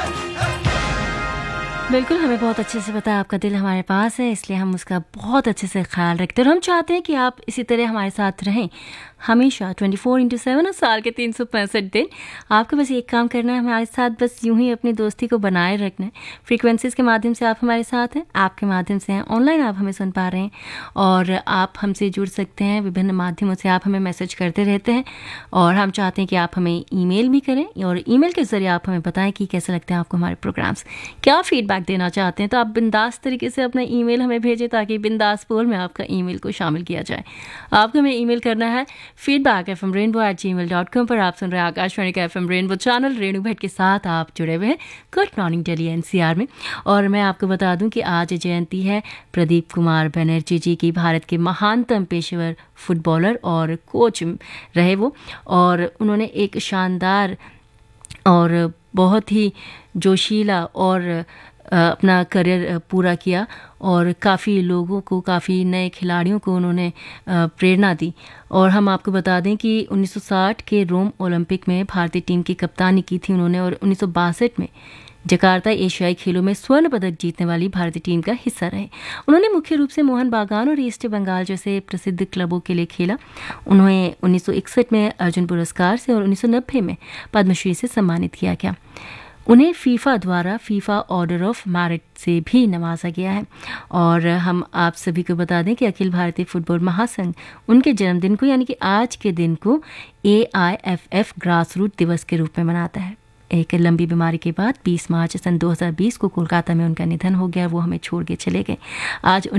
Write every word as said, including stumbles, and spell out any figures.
बिल्कुल, हमें बहुत अच्छे से पता है आपका दिल हमारे पास है, इसलिए हम उसका बहुत अच्छे से ख्याल रखते हैं और हम चाहते हैं कि आप इसी तरह हमारे साथ रहें हमेशा चौबीस इंटू सात और साल के तीन सौ पैंसठ दिन। आपको बस एक काम करना है, हमारे साथ बस यूं ही अपनी दोस्ती को बनाए रखना है। फ्रीक्वेंसीज़ के माध्यम से आप हमारे साथ हैं, आपके माध्यम से हैं, ऑनलाइन आप हमें सुन पा रहे हैं और आप हमसे जुड़ सकते हैं। विभिन्न माध्यमों से आप हमें मैसेज करते रहते हैं और हम चाहते हैं कि आप हमें ईमेल भी करें और ईमेल के ज़रिए आप हमें बताएं कि कैसे लगते हैं आपको हमारे प्रोग्राम्स, क्या फीडबैक देना चाहते हैं। तो आप बिंदास तरीके से अपना ईमेल हमें भेजें ताकि बिंदास पोल में आपका ईमेल को शामिल किया जाए। आपको हमें ईमेल करना है feedback F M rainbow eight जी मेल डॉट कॉम पर। आप सुन रहे हैं आकाशवाणी का F M rainbow channel, Renu Bhatt के साथ आप जुड़े हुए हैं good morning Delhi N C R में। और मैं आपको बता दूं कि आज जयंती है प्रदीप कुमार बनर्जी जी की, भारत के महानतम पेशेवर फुटबॉलर और कोच रहे वो, और उन्होंने एक शानदार और बहुत ही जोशीला और अपना करियर पूरा किया और काफ़ी लोगों को, काफ़ी नए खिलाड़ियों को उन्होंने प्रेरणा दी। और हम आपको बता दें कि उन्नीस सौ साठ के रोम ओलंपिक में भारतीय टीम की कप्तानी की थी उन्होंने और उन्नीस सौ बासठ में जकार्ता एशियाई खेलों में स्वर्ण पदक जीतने वाली भारतीय टीम का हिस्सा रहे। उन्होंने मुख्य रूप से मोहन बागान और ईस्ट बंगाल जैसे प्रसिद्ध क्लबों के लिए खेला। उन्हें उन्नीस सौ इकसठ में अर्जुन पुरस्कार से और उन्नीस सौ नब्बे में पद्मश्री से सम्मानित किया गया। उन्हें फीफा द्वारा फीफा ऑर्डर ऑफ मेरिट से भी नवाजा गया है। और हम आप सभी को बता दें कि अखिल भारतीय फुटबॉल महासंघ उनके जन्मदिन को यानी कि आज के दिन को ए I F F grass root दिवस के रूप में मनाता है। एक लंबी बीमारी के बाद बीस मार्च सन दो हज़ार बीस को कोलकाता में उनका निधन हो गया, वो हमें छोड़ के चले गए। आज